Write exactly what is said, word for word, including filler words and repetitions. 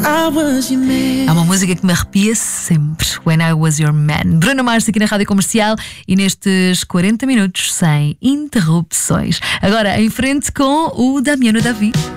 I was your man. É uma música que me arrepia sempre. When I Was Your Man. Bruno Mars aqui na Rádio Comercial e nestes quarenta minutos sem interrupções. Agora em frente com o Damiano Davi.